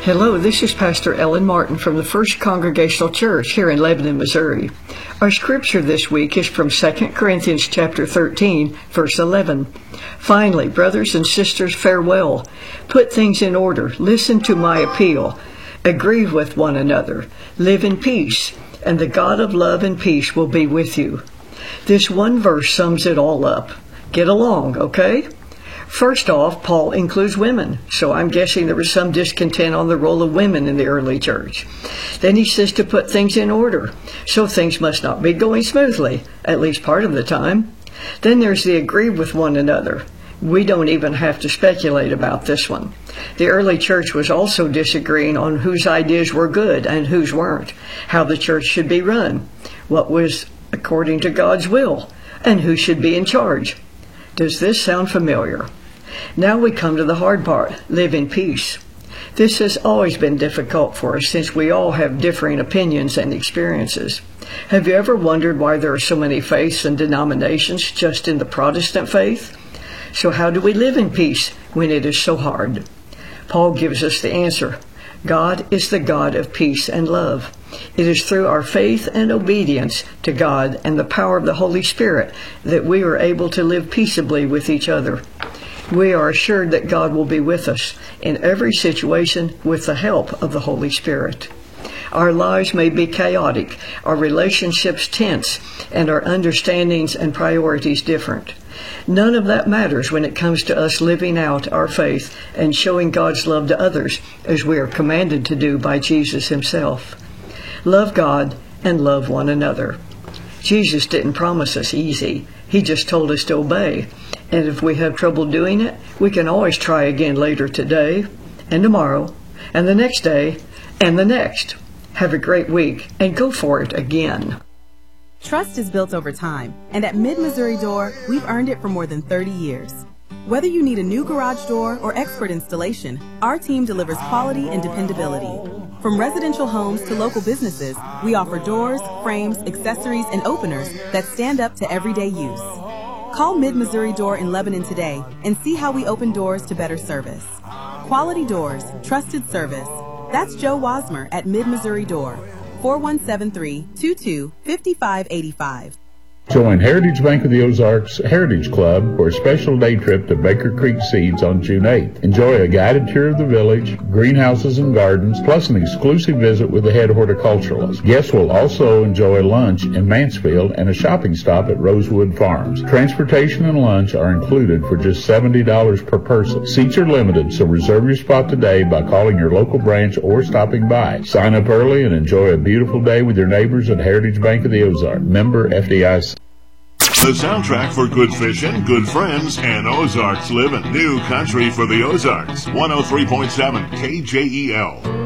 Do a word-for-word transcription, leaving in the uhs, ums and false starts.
Hello, this is Pastor Ellen Martin from the First Congregational Church here in Lebanon, Missouri. Our scripture this week is from Second Corinthians chapter thirteen, verse eleven. Finally, brothers and sisters, farewell. Put things in order. Listen to my appeal. Agree with one another. Live in peace, and the God of love and peace will be with you. This one verse sums it all up. Get along, okay? First off, Paul includes women, so I'm guessing there was some discontent on the role of women in the early church. Then he says to put things in order, so things must not be going smoothly, at least part of the time. Then there's the agree with one another. We don't even have to speculate about this one. The early church was also disagreeing on whose ideas were good and whose weren't, how the church should be run, what was according to God's will, and who should be in charge. Does this sound familiar? Now we come to the hard part, live in peace. This has always been difficult for us since we all have differing opinions and experiences. Have you ever wondered why there are so many faiths and denominations just in the Protestant faith? So how do we live in peace when it is so hard? Paul gives us the answer. God is the God of peace and love. It is through our faith and obedience to God and the power of the Holy Spirit that we are able to live peaceably with each other. We are assured that God will be with us in every situation with the help of the Holy Spirit. Our lives may be chaotic, our relationships tense, and our understandings and priorities different. None of that matters when it comes to us living out our faith and showing God's love to others as we are commanded to do by Jesus himself. Love God and love one another. Jesus didn't promise us easy. He just told us to obey. And if we have trouble doing it, we can always try again later today, and tomorrow, and the next day, and the next. Have a great week, and go for it again. Trust is built over time, and at Mid-Missouri Door, we've earned it for more than thirty years. Whether you need a new garage door or expert installation, our team delivers quality and dependability. From residential homes to local businesses, we offer doors, frames, accessories, and openers that stand up to everyday use. Call Mid-Missouri Door in Lebanon today and see how we open doors to better service. Quality doors, trusted service. That's Joe Wasmer at Mid-Missouri Door, four one seven three, two two, five five eight five. Join Heritage Bank of the Ozarks Heritage Club for a special day trip to Baker Creek Seeds on June eighth. Enjoy a guided tour of the village, greenhouses and gardens, plus an exclusive visit with the head horticulturalist. Guests will also enjoy lunch in Mansfield and a shopping stop at Rosewood Farms. Transportation and lunch are included for just seventy dollars per person. Seats are limited, so reserve your spot today by calling your local branch or stopping by. Sign up early and enjoy a beautiful day with your neighbors at Heritage Bank of the Ozarks. Member F D I C. The soundtrack for good fishing, good friends, and Ozarks living. New country for the Ozarks. one oh three point seven K J E L.